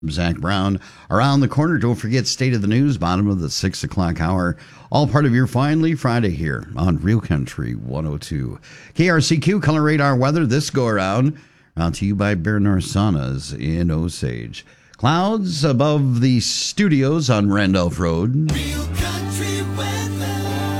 Zach Brown around the corner. Don't forget State of the News, bottom of the 6 o'clock hour. All part of your Finally Friday here on Real Country 102. KRCQ Color Radar weather this go around. Brought to you by Bear North Saunas in Osage. Clouds above the studios on Randolph Road. Real Country weather.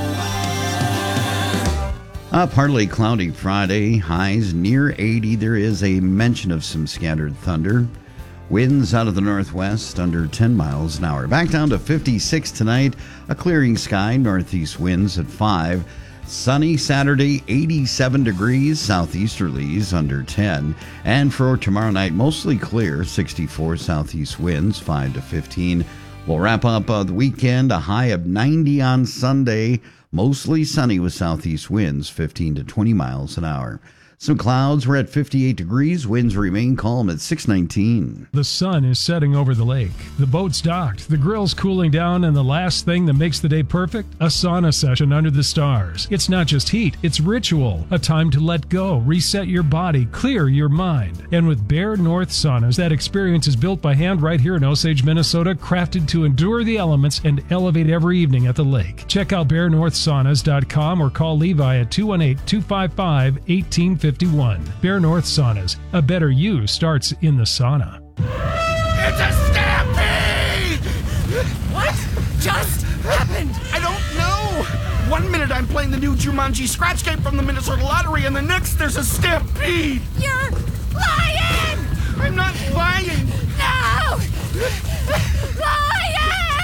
Partly cloudy Friday. Highs near 80. There is a mention of some scattered thunder. Winds out of the northwest under 10 miles an hour. Back down to 56 tonight. A clearing sky. Northeast winds at 5. Sunny Saturday, 87 degrees. Southeasterlies under 10. And for tomorrow night, mostly clear. 64 southeast winds, 5 to 15. We'll wrap up the weekend. A high of 90 on Sunday. Mostly sunny with southeast winds, 15 to 20 miles an hour. Some clouds. We're at 58 degrees. Winds remain calm at 619. The sun is setting over the lake. The boat's docked. The grill's cooling down. And the last thing that makes the day perfect? A sauna session under the stars. It's not just heat. It's ritual. A time to let go, reset your body, clear your mind. And with Bear North Saunas, that experience is built by hand right here in Osage, Minnesota, crafted to endure the elements and elevate every evening at the lake. Check out BearNorthSaunas.com or call Levi at 218-255-1850. Bear North Saunas. A better you starts in the sauna. It's a stampede! What just happened? I don't know. 1 minute I'm playing the new Jumanji scratch game from the Minnesota Lottery, and the next there's a stampede. You're lying! I'm not lying. No! Lying!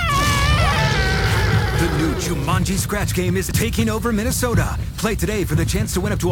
The new Jumanji scratch game is taking over Minnesota. Play today for the chance to win up to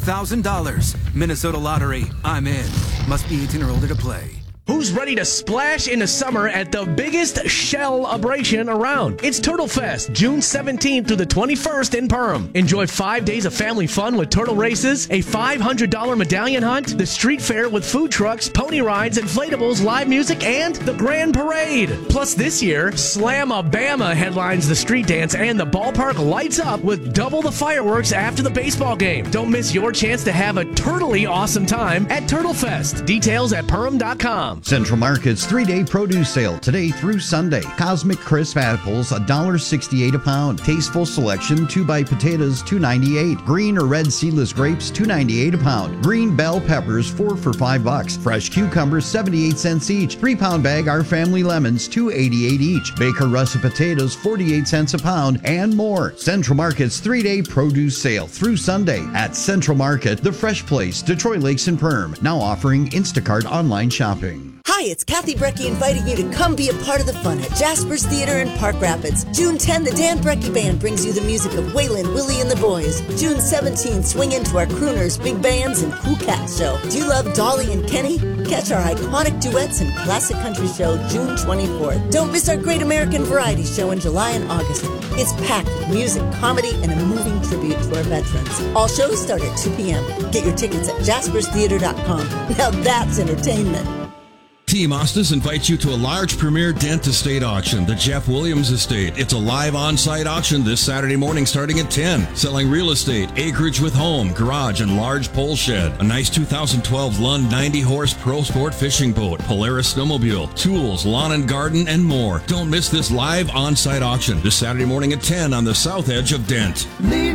$100,000. Minnesota Lottery. I'm in. Must be 18 or older to play. Who's ready to splash into summer at the biggest shell-abration around? It's Turtle Fest, June 17th through the 21st in Perham. Enjoy 5 days of family fun with turtle races, a $500 medallion hunt, the street fair with food trucks, pony rides, inflatables, live music, and the grand parade. Plus this year, Slam-A-Bama headlines the street dance, and the ballpark lights up with double the fireworks after the baseball game. Don't miss your chance to have a turtly awesome time at Turtle Fest. Details at Perham.com. Central Market's 3-day produce sale today through Sunday. Cosmic crisp apples, $1.68 a pound. Tasteful selection, 2-bite potatoes, $2.98. Green or red seedless grapes, $2.98 a pound. Green bell peppers, 4 for $5. Fresh cucumbers, 78 cents each. 3-pound bag Our Family lemons, $2.88 each. Baker russet potatoes, 48 cents a pound, and more. Central Market's 3-day produce sale through Sunday at Central Market, the fresh place, Detroit Lakes and Perm. Now offering Instacart online shopping. Hi, it's Kathy Brecky inviting you to come be a part of the fun at Jasper's Theater in Park Rapids. June 10, the Dan Brecky Band brings you the music of Waylon, Willie, and the Boys. June 17th, swing into our crooners, big bands, and cool cat show. Do you love Dolly and Kenny? Catch our iconic duets and classic country show June 24th. Don't miss our Great American Variety Show in July and August. It's packed with music, comedy, and a moving tribute to our veterans. All shows start at 2 p.m. Get your tickets at jasperstheater.com. Now that's entertainment. Team Ostis invites you to a large premier Dent Estate auction, the Jeff Williams Estate. It's a live on-site auction this Saturday morning starting at 10. Selling real estate, acreage with home, garage, and large pole shed. A nice 2012 Lund 90-horse Pro Sport fishing boat, Polaris snowmobile, tools, lawn and garden, and more. Don't miss this live on-site auction this Saturday morning at 10 on the south edge of Dent.